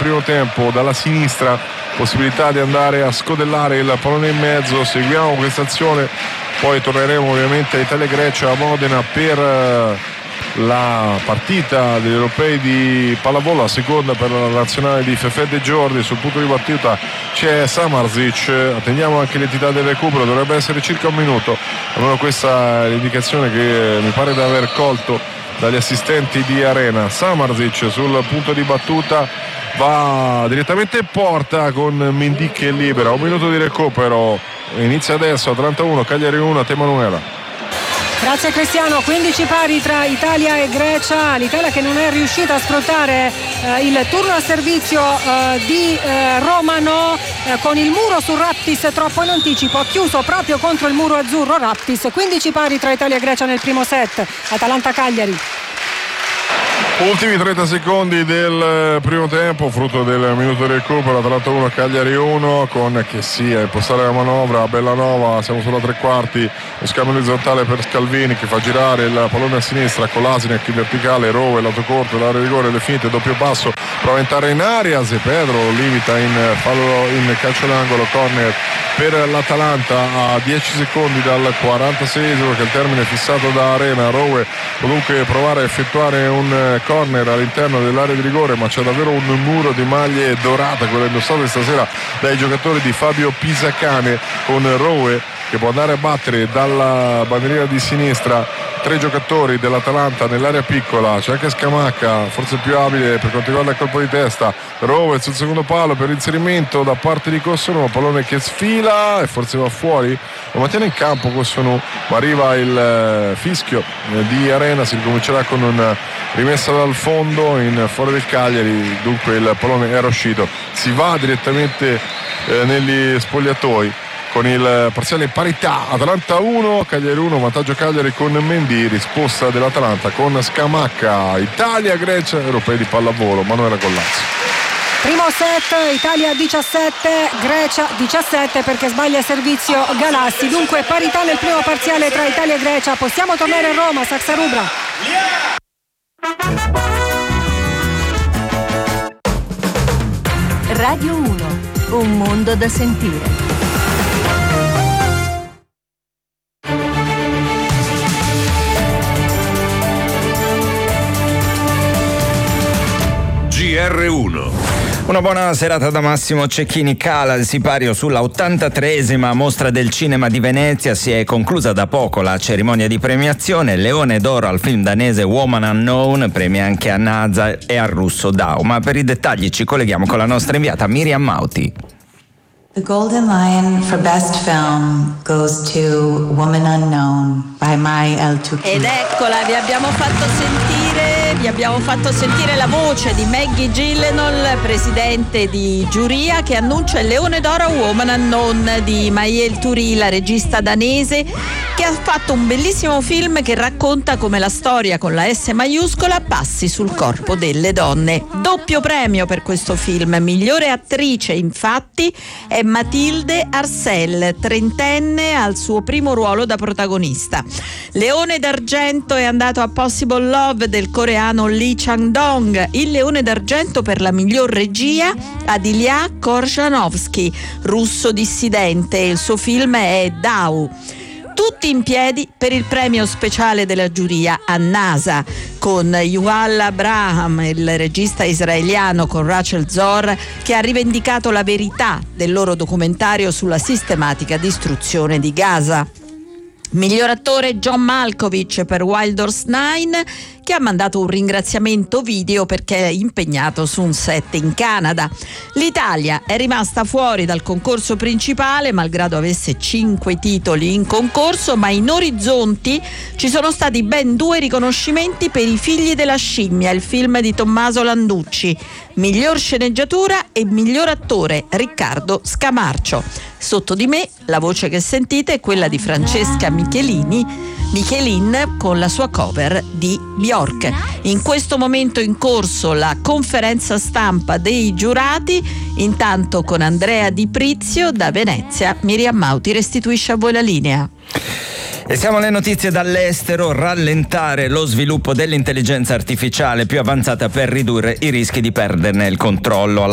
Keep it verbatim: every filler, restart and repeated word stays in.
primo tempo dalla sinistra, possibilità di andare a scodellare il pallone in mezzo. Seguiamo questa azione, poi torneremo ovviamente a Italia-Grecia a Modena per la partita degli europei di pallavolo, la seconda per la nazionale di Fefè De Giordi. Sul punto di battuta c'è Samarzic, attendiamo anche l'entità del recupero, dovrebbe essere circa un minuto, almeno questa è l'indicazione che mi pare di aver colto dagli assistenti di Arena. Samarzic sul punto di battuta va direttamente in porta con Mendy che libera, un minuto di recupero, inizia adesso. Atlanta uno, Cagliari uno, a te Manuela. Grazie Cristiano. quindici pari tra Italia e Grecia, l'Italia che non è riuscita a sfruttare eh, il turno a servizio eh, di eh, Romano eh, con il muro su Raptis troppo in anticipo, ha chiuso proprio contro il muro azzurro Raptis. Quindici pari tra Italia e Grecia nel primo set. Atalanta-Cagliari. Ultimi trenta secondi del primo tempo, frutto del minuto di recupero. Atalanta uno, Cagliari uno, con che sia impostare la manovra Bellanova. Siamo sulla tre quarti, lo scambio orizzontale per Scalvini che fa girare il pallone a sinistra con Lasinek in verticale, Rowe, lato corto, l'area di rigore definita, doppio passo, prova a entrare in aria, Se Pedro limita in fallo in calcio d'angolo, corner per l'Atalanta a dieci secondi dal quarantaseiesimo, che è il termine fissato da Arena. Rowe comunque provare a effettuare un corner all'interno dell'area di rigore, ma c'è davvero un muro di maglie dorate, quello indossato stasera dai giocatori di Fabio Pisacane, con Rowe che può andare a battere dalla bandierina di sinistra tre giocatori dell'Atalanta nell'area piccola. C'è anche Scamacca, forse più abile per quanto riguarda il colpo di testa. Rowe sul secondo palo per l'inserimento da parte di Cossonu, pallone che sfila e forse va fuori, lo mantiene in campo Cossonu, ma arriva il fischio di Arena. Si ricomincerà con una rimessa dal fondo in fuori del Cagliari, dunque il pallone era uscito. Si va direttamente eh, negli spogliatoi con il parziale in parità. Atalanta uno, Cagliari uno, vantaggio Cagliari con Mendy, risposta dell'Atalanta con Scamacca. Italia-Grecia, europei di pallavolo, Manuela Gollazzo. Primo set, Italia diciassette, Grecia diciassette, perché sbaglia il servizio Galassi. Dunque parità nel primo parziale tra Italia e Grecia. Possiamo tornare a Roma, Saxa Rubra. Radio uno, un mondo da sentire. G R uno. Una buona serata da Massimo Cecchini. Cala il sipario sulla ottantatreesima mostra del cinema di Venezia. Si è conclusa da poco la cerimonia di premiazione. Leone d'oro al film danese Woman Unknown, premia anche a Naza e al russo Dao. Ma per i dettagli ci colleghiamo con la nostra inviata Miriam Mauti. The Golden Lion for Best Film goes to Woman Unknown by Mai El-Touki. Ed eccola, vi abbiamo fatto sentire, vi abbiamo fatto sentire la voce di Maggie Gyllenhaal, presidente di giuria, che annuncia il Leone d'oro a Woman Unknown di Mai El-Touki, la regista danese, che ha fatto un bellissimo film che racconta come la storia con la S maiuscola passi sul corpo delle donne. Doppio premio per questo film, migliore attrice infatti è Mathilde Arcel, trentenne, al suo primo ruolo da protagonista. Leone d'argento è andato a Possible Love del coreano Lee Chang-dong. Il Leone d'argento per la miglior regia ad Ilya Korzhanovsky, russo dissidente. Il suo film è Dao. Tutti in piedi per il premio speciale della giuria a NASA, con Yuval Abraham, il regista israeliano, con Rachel Zor, che ha rivendicato la verità del loro documentario sulla sistematica distruzione di Gaza. Miglior attore John Malkovich per Wild Horse Nine, che ha mandato un ringraziamento video perché è impegnato su un set in Canada. L'Italia è rimasta fuori dal concorso principale, malgrado avesse cinque titoli in concorso, ma in orizzonti ci sono stati ben due riconoscimenti per I figli della scimmia, il film di Tommaso Landucci. Miglior sceneggiatura e miglior attore Riccardo Scamarcio. Sotto di me la voce che sentite è quella di Francesca Michelini Michelin con la sua cover di Bjork. In questo momento in corso la conferenza stampa dei giurati. Intanto con Andrea Di Prizio da Venezia, Miriam Mauti restituisce a voi la linea. E siamo alle notizie dall'estero. Rallentare lo sviluppo dell'intelligenza artificiale più avanzata per ridurre i rischi di perderne il controllo.